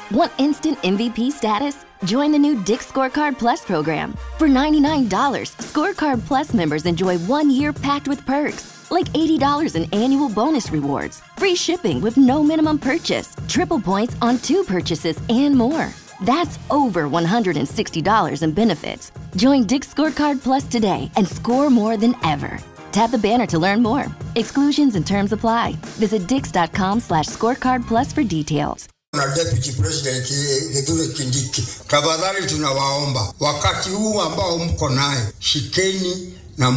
Want instant MVP status? Join the new Dick's Scorecard Plus program. For $99, Scorecard Plus members enjoy 1 year packed with perks, like $80 in annual bonus rewards, free shipping with no minimum purchase, triple points on 2 purchases, and more. That's over $160 in benefits. Join Dick's Scorecard Plus today and score more than ever. Tap the banner to learn more. Exclusions and terms apply. Visit dix.com/scorecard plus for details. Na Deputy President Kithure Kindiki, tafadhali tunawaomba wakati huu ambao mko naye, shikeni na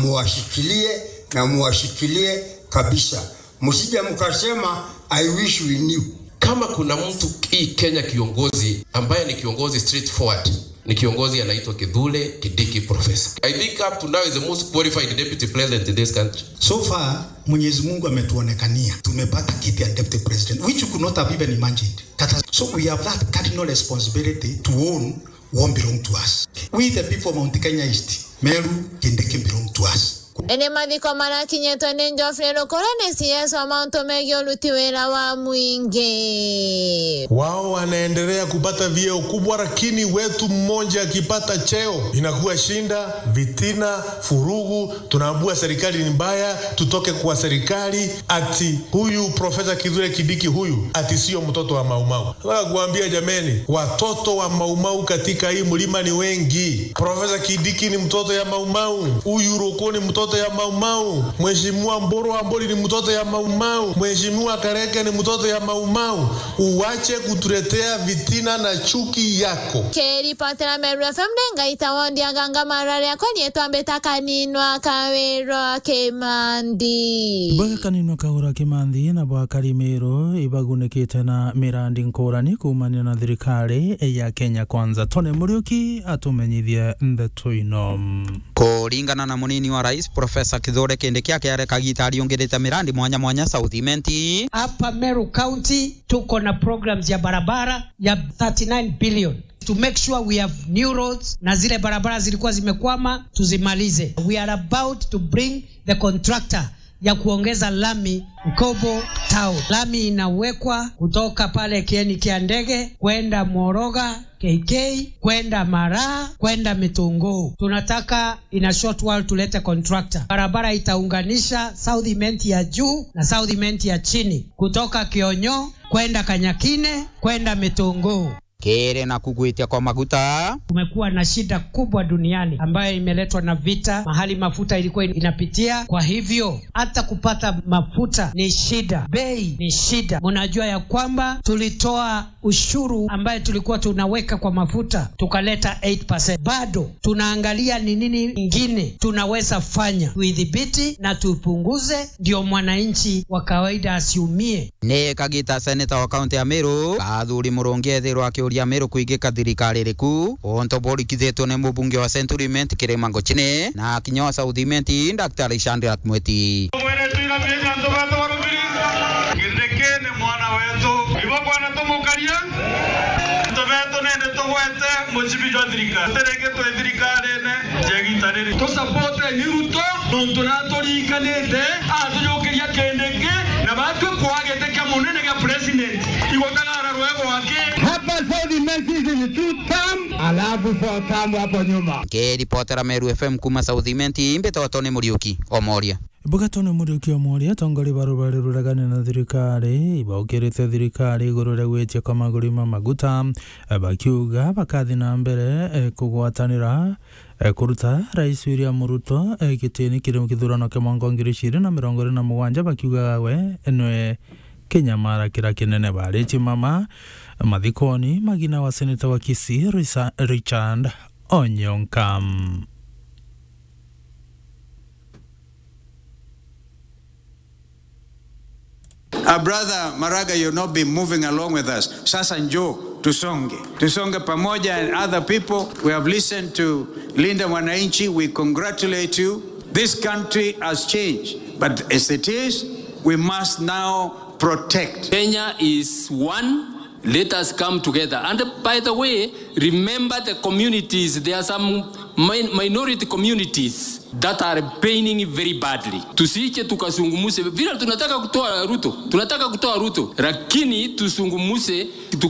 muwashikilie kabisa. Msije mkasema I wish we knew. Kama kuna mtu hii Kenya kiongozi ambaye ni kiongozi straightforward, ni kiongozi anaitwa Kithure Kindiki Professor. I think up to now is the most qualified deputy president in this country. So far, Mwenyezi Mungu ametuonekania. Tumepata kiti ya deputy president, which you could not have even imagined. So we have that cardinal responsibility to own what belongs to us. We the people of Mount Kenya East, Meru, Kindiki belong to us. Ene madiko marakinyeto nenjofre lokorane siyeso wa Mount Omegyo lutiwera wa mwingi. Wao wanaendelea kupata vyeo kubwa, lakini wetu mmoja akipata cheo inakuwa shinda, vitina, furugu. Tunaambua serikali ni mbaya, tutoke kwa serikali. Ati huyu Profesa Kithure Kindiki huyu ati sio mtoto wa Maumau. Nataka kuambia jameni, watoto wa Maumau katika hii mlima ni wengi. Profesa Kindiki ni mtoto ya Maumau, huyu Roko ni mtoto ya Maumau, Mheshimiwa Mboro Amboli ni mtoto ya Maumau, Mheshimiwa Kareke ni mtoto ya Maumau. Uwache kutuletea vitina na chuki yako. Keri patera Meru FM denga itawondi aganga marare akoni etuambeta kaninwa kawero Kimandi. Baga kaninwa kawero Kimandi na bwakari Meru ibagunekete na mirandi nkorani kumania na thirikari ya Kenya Kwanza. Tone Muriuki atumenyithie ndeto ino. Kuringana na munini wa rais Profesa Kithure Kindiki akiarekaga aliongereza mirandi mwanya Southimenti. Hapa Meru County tuko na programs ya barabara ya 39 billion to make sure we have new roads na zile barabara zilikuwa zimekwama tuzimalize. We are about to bring the contractor ya kuongeza lami Mkobo Town. Lami inawekwa kutoka pale Kieni kia ndege kwenda Moroga KK kwenda Mara kwenda Mitungu. Tunataka in a short while tulete contractor. Barabara itaunganisha Southimenti ya juu na Southimenti ya chini, kutoka Kionyo kwenda Kanyakine kwenda Mitungu. Kere na kukuitia kwa mafuta. Kumekuwa na shida kubwa duniani ambayo imeletwa na vita, mahali mafuta ilikuwa inapitia. Kwa hivyo hata kupata mafuta ni shida, bei ni shida. Mnajua ya kwamba tulitoa ushuru ambaye tulikuwa tunaweka kwa mafuta tukaleta 8%. Bado tunaangalia ni nini ingine tunaweza fanya tuidhibiti na tupunguze, ndio mwananchi wa kawaida asiumie. Ne kagita seneta wa kaunti ya Meru Kathuri Murongethero akiuria Meru kuigika thirikari riku ontoborikithetwo ne mubunge wa Centurimet Kiremango Chine na kinyo Southimenti Dr. Shandra Mweti. Ngireke ne mwana wetu ibo bwana tomukaria tobeto nende togwete muchibijo thirikari tereke to thirikari ne jegitariri to support ni Ruto nonto naturikanete atujokeria kendeke na batu kwagete kya munene ga president igotagara rwego wake hapa Southimenti ni 2 term alafu 4 term hapo nyuma. Ke reporter Meru FM kuma Southimenti Mbeto Tone Muriuki Omoria. Bugatone Muriuki Omoria tongori barubare ruragane na thirikari ibaukerete thirikari igurure gwetia kwa magurima maguta bakiuga bakathi na mbere kugwatanira kuruta Rais William Ruto gitini kiri kithurano kya mwaka 2027 bakiuga we enwe Kenya mara kira kinene bari chimama mathikoni magina wa seneta wa Kisii Richard Onyonkam. Brother Maraga, you've not been moving along with us. Sasa njoo tusonge pamoja. And other people, we have listened to Linda Wananchi. We congratulate you. This country has changed, but as it is, we must now protect. Kenya is one. Let us come together. And by the way, remember the communities. There are some minority communities that are paining very badly. Tusije tukasungumuse vile tunataka kutoa Ruto, lakini tusungumuse